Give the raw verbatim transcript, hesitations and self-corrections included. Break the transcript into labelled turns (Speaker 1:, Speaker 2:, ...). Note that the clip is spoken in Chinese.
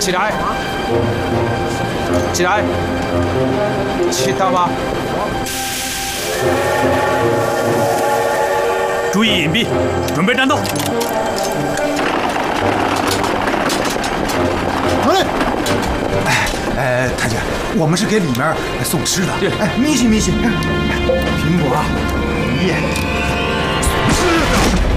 Speaker 1: 起来，起来，知道吗？
Speaker 2: 注意隐蔽，准备战斗。
Speaker 3: 哎，哎，哎，太监，我们是给里面送吃的。
Speaker 1: 对，
Speaker 3: 哎，米西米西，苹果、梨、吃的。